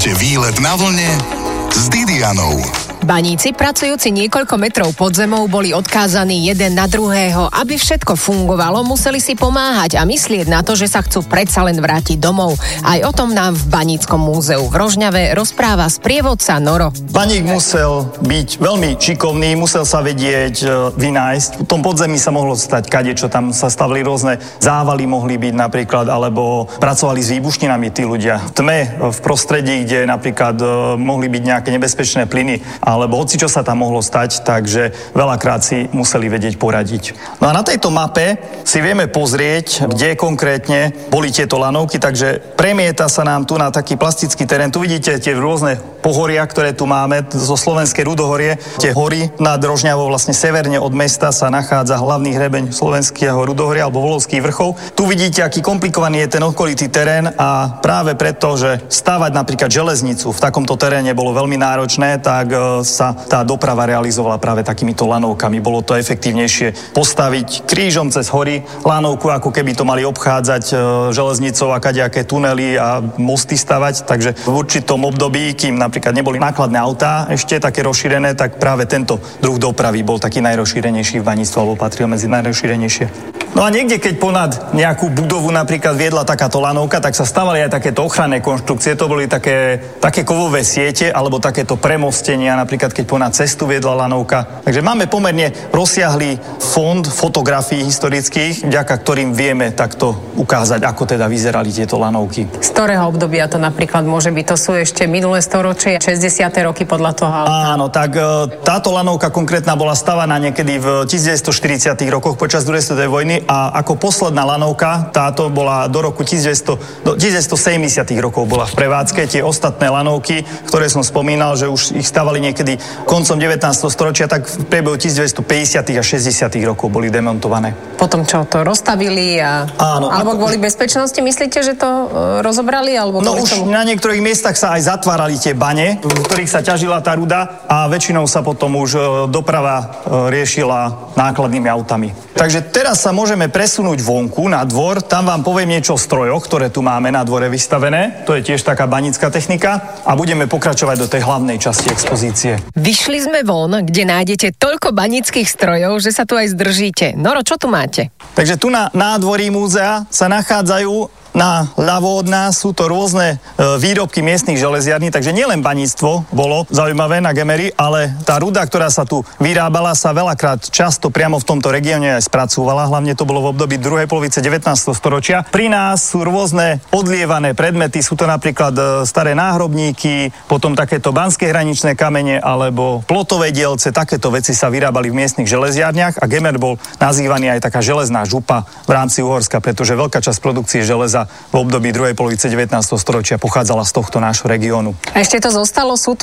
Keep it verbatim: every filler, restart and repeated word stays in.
Počúvate Výlet na vlne s Didianou. Baníci, pracujúci niekoľko metrov pod zemou, boli odkázaní jeden na druhého. Aby všetko fungovalo, museli si pomáhať a myslieť na to, že sa chcú predsa len vrátiť domov. Aj o tom nám v Baníckom múzeu v Rožňave rozpráva sprievodca Noro. Baník musel byť veľmi šikovný, musel sa vedieť e, vynájsť. V tom podzemí sa mohlo stať kadečo, tam sa stavili rôzne závaly, mohli byť napríklad, alebo pracovali s výbušninami tí ľudia. V tme, v prostredí, kde napríklad e, mohli byť nejaké nebezpečné plyny, alebo hoci čo sa tam mohlo stať, takže veľakrát si museli vedieť poradiť. No a na tejto mape si vieme pozrieť, kde konkrétne boli tieto lanovky, takže premieta sa nám tu na taký plastický terén. Tu vidíte tie rôzne pohoria, ktoré tu máme, zo slovenskej Rudohorie. Tie hory nad Rožňavou, vlastne severne od mesta sa nachádza hlavný hrebeň slovenského Rudohoria alebo Volovských vrchov. Tu vidíte, aký komplikovaný je ten okolitý terén a práve preto, že stavať napríklad železnicu v takomto teréne bolo veľmi náročné, tak sa tá doprava realizovala práve takýmito lanovkami. Bolo to efektívnejšie postaviť krížom cez hory lanovku, ako keby to mali obchádzať e, železnicou a kadejaké tunely a mosty stavať. Takže v určitom období, kým napríklad neboli nákladné autá ešte také rozšírené, tak práve tento druh dopravy bol taký najrozšírenejší v baníctve, alebo patril medzi najrozšírenejšie. No a niekde, keď ponad nejakú budovu napríklad viedla takáto lanovka, tak sa stavali aj takéto ochranné konštrukcie. To boli také, také kovové siete alebo takéto premostenia, napríklad keď ponad cestu viedla lanovka. Takže máme pomerne rozsiahlý fond fotografií historických, vďaka ktorým vieme takto ukázať, ako teda vyzerali tieto lanovky. Z ktorého obdobia to napríklad môže byť? To sú ešte minulé storočie, šesťdesiate roky podľa toho. Áno, tak táto lanovka konkrétna bola stavaná niekedy v devätnásťstoštyridsiatych rokoch počas druhej svetovej vojny a ako posledná lanovka, táto bola do roku devätnásťstosedemdesiatych rokov bola v prevádzke. Tie ostatné lanovky, ktoré som spomínal, že už ich stavali niekedy koncom devätnásteho storočia, tak v priebehu devätnásťstopäťdesiatych a šesťdesiatych rokov boli demontované. Potom čo, to rozstavili a... Áno. Alebo kvôli bezpečnosti, myslíte, že to e, rozobrali? Alebo no už tomu? Na niektorých miestach sa aj zatvárali tie bane, v ktorých sa ťažila tá ruda a väčšinou sa potom už e, doprava e, riešila nákladnými autami. Takže teraz sa môžeme presunúť vonku na dvor, tam vám poviem niečo o strojoch, ktoré tu máme na dvore vystavené. To je tiež taká banícka technika a budeme pokračovať do tej hlavnej časti expozície. Vyšli sme von, kde nájdete toľko baníckych strojov, že sa tu aj zdržíte. Noro, čo tu máte? Takže tu na nádvorí múzea sa nachádzajú na ľavo od nás sú to rôzne e, výrobky miestnych železiarní, takže nielen baníctvo bolo zaujímavé na Gemery, ale tá ruda, ktorá sa tu vyrábala, sa veľakrát často priamo v tomto regióne aj spracúvala, hlavne to bolo v období druhej polovice devätnásteho storočia. Pri nás sú rôzne odlievané predmety, sú to napríklad e, staré náhrobníky, potom takéto banské hraničné kamene alebo plotové dielce, takéto veci sa vyrábali v miestnych železiarniach a Gemer bol nazývaný aj taká železná župa v rámci Uhorska, pretože veľká časť produkcie železa v období druhej polovice devätnásteho storočia pochádzala z tohto nášho regiónu. A ešte to zostalo? Sú